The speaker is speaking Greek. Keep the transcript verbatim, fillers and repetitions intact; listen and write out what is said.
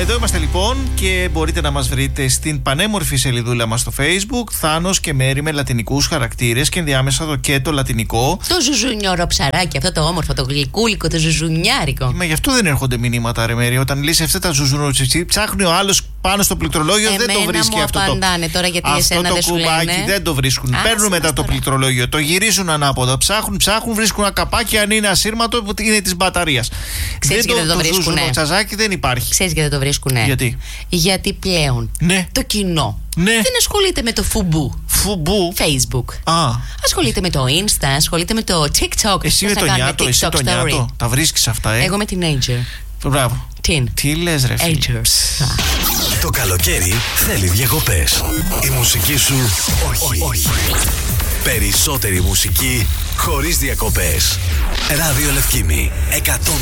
Εδώ είμαστε λοιπόν και μπορείτε να μας βρείτε στην πανέμορφη σελίδουλα μας στο Facebook. Θάνος και Μέρη με λατινικούς χαρακτήρες και ενδιάμεσα το και το λατινικό. Το ζουζουνιόρο ψαράκι, αυτό το όμορφο, το γλυκούλικο, το ζουζουνιάρικο. Μα γι' αυτό δεν έρχονται μηνύματα, ρε Μέρη. Όταν λύσει αυτά τα ζουζουνοτσιτσί, ψάχνει ο άλλος πάνω στο πληκτρολόγιο, Εμένα δεν το βρίσκει μου αυτό. Απαντάνε τώρα γιατί αυτό εσένα το δεν σου κουμπάκι λένε. δεν το βρίσκουν. Α, Παίρνουν μετά το τώρα. πληκτρολόγιο, το γυρίζουν ανάποδα. Ψάχνουν, ψάχνουν, βρίσκουν ένα καπάκι. Αν είναι ασύρματο, είναι τη μπαταρία. Ξέρεις γιατί δεν το βρίσκουνε. Το τσαζάκι δεν υπάρχει. Ξέρεις γιατί δεν το βρίσκουνε. Γιατί? Γιατί πλέον Ναι. το κοινό Ναι. δεν ασχολείται με το φουμπού. Φουμπού. Facebook. Α. Ασχολείται με το Insta, ασχολείται με το TikTok. Εσύ με Πώς το να κάνουμε νιάτο, εσύ TikTok το story. νιάτο. Τα βρίσκεις αυτά, ε. Εγώ με teenager. Μπράβο. Teen. Τι λες, ρε φίλε. Ager. Το καλοκαίρι θέλει διακοπές. Η μουσική σου όχι. όχι. Περισσότερη μουσική χωρίς διακοπές. Ράδιο Λευκήμη εκατόν